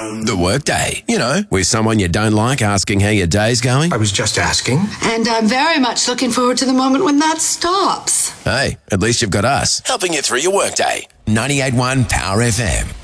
The workday, with someone you don't like asking how your day's going. I was just asking. And I'm very much looking forward to the moment when that stops. Hey, at least you've got us helping you through your workday. 98.1 Power FM.